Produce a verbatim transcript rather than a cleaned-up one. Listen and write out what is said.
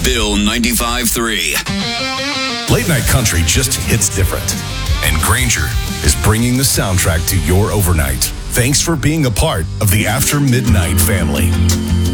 Bill ninety-five three. Late night country just hits different. And Granger is bringing the soundtrack to your overnight. Thanks for being a part of the After Midnight family.